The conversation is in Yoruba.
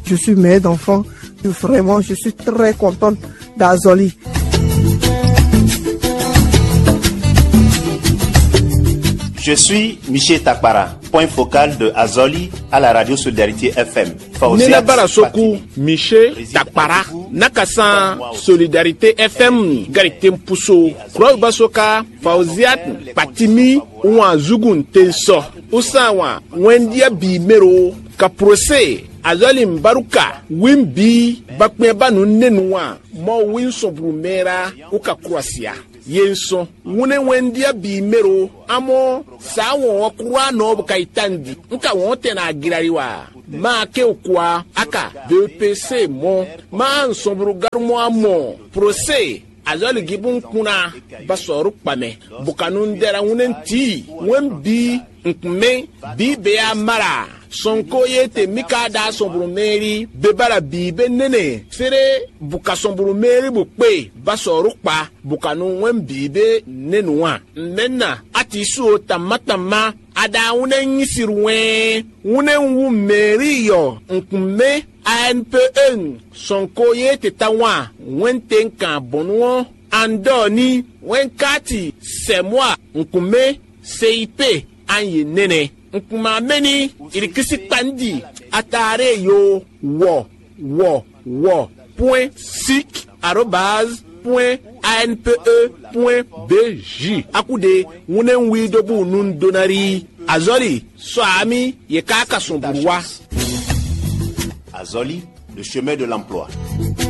Je suis mère d'enfants. Vraiment, je suis très contente d'Azoli. Je suis Michel Takbara, point focal de Azoli à la radio Solidarité FM. Nina Barasoku, Michel Takbara, Nakasan Solidarité FM, Garitem Pousso, Kroy Basoka, Fauziat, Patimi, Ouan Zugun Tenso, Usawa, Wendia Bimero, Kaprose, Azoli Mbaruka, Wimbi, Bakmebanu Nenua, Mo Winson Brumera, Uka Kroasia. Yenso wune wendia bi mero amo sa won okura no bukaitandi nka won te na agirariwa ma ke okwa aka BPC mo ma nsobru garumo amo procès azali gibun kuna basoru pame bukanun dera wunenti wembi nkme bi be amara sonko yete mikada somburu meri bebara bibe nene fere buka somburu meri bukpe basoru pa bukanu wen bibe nenuwa menna atisu tamatama ada unen yisirwe unen wu meri yo nkume ANPN sonko yete tawa wen tenka bonwo andoni wen kati semwa nkume CIP anye nene nkuma meni irikisi pandi atare yo wo point sic @anpe.bj akude wunen widobu nun donari azoli so ami ye kaka somburwa Azoli, le chemin de l'emploi.